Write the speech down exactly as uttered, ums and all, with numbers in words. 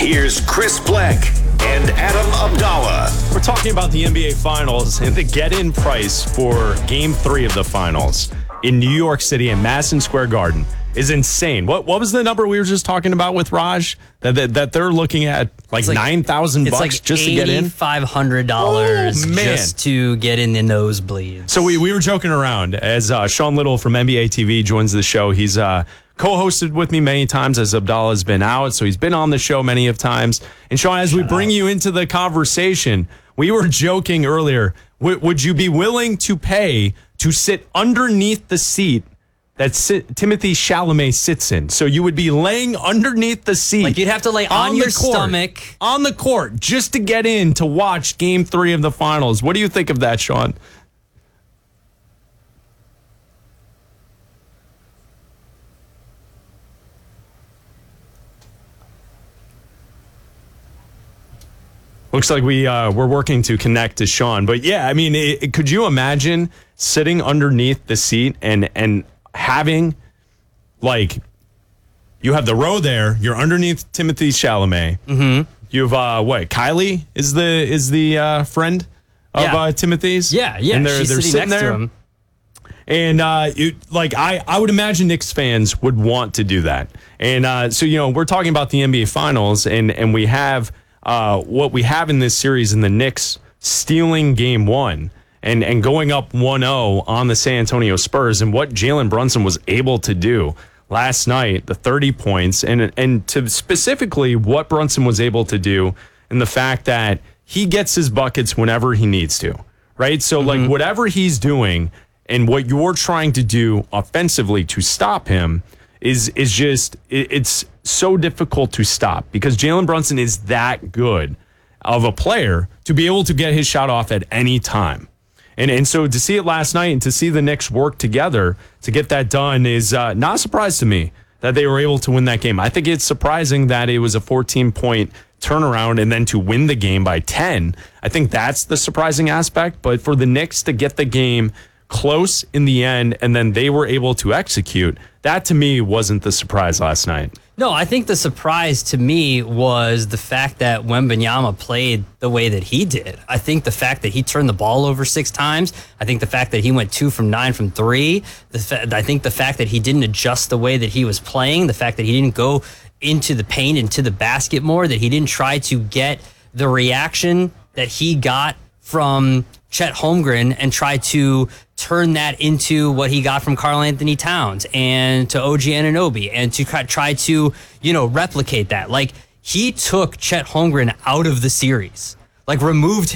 Here's Chris Bleck and Adam Abdallah. We're talking about the N B A Finals and the get-in price for Game Three of the Finals in New York City at Madison Square Garden is insane. What what was the number we were just talking about with Raj? That that, that they're looking at like, like nine thousand bucks like just to get in. Five hundred dollars oh, just to get in the nosebleeds. So we we were joking around as uh, Sean Little from N B A T V joins the show. He's uh, co-hosted with me many times as Abdallah has been out, so he's been on the show many of times. And Sean, as Shut we bring up. you into the conversation, we were joking earlier. W- would you be willing to pay to sit underneath the seat that sit, Timothy Chalamet sits in? So you would be laying underneath the seat. Like you'd have to lay on, on your court, stomach. On the court, just to get in to watch Game Three of the Finals. What do you think of that, Sean? Looks like we, uh, we're working to connect to Sean. But, yeah, I mean, it, it, could you imagine sitting underneath the seat and and having, like, you have the row there. You're underneath Timothy Chalamet. Mm-hmm. You have, uh, what, Kylie is the is the uh, friend of yeah. uh, Timothy's? Yeah, yeah. And they're, She's they're sitting, sitting next there. to him. And, uh, you, like, I, I would imagine Knicks fans would want to do that. And uh, so, you know, we're talking about the N B A Finals, and, and we have – Uh, what we have in this series in the Knicks stealing game one and, and going up one oh on the San Antonio Spurs, and what Jalen Brunson was able to do last night, the thirty points, and, and to specifically what Brunson was able to do and the fact that he gets his buckets whenever he needs to, right? So, mm-hmm. like, whatever he's doing and what you're trying to do offensively to stop him is is just, it, it's so difficult to stop because Jalen Brunson is that good of a player to be able to get his shot off at any time. And and so to see it last night and to see the Knicks work together to get that done is uh, not a surprise to me that they were able to win that game. I think it's surprising that it was a fourteen-point turnaround and then to win the game by ten. I think that's the surprising aspect. But for the Knicks to get the game close in the end and then they were able to execute, that to me wasn't the surprise last night. No, I think the surprise to me was the fact that Wembanyama played the way that he did. I think the fact that he turned the ball over six times. I think the fact that he went two from nine from three. The fa- I think the fact that he didn't adjust the way that he was playing. The fact that he didn't go into the paint, into the basket more. That he didn't try to get the reaction that he got from Chet Holmgren and try to turn that into what he got from Karl Anthony Towns and to O G Anunoby and to try to, you know, replicate that. Like, he took Chet Holmgren out of the series, like removed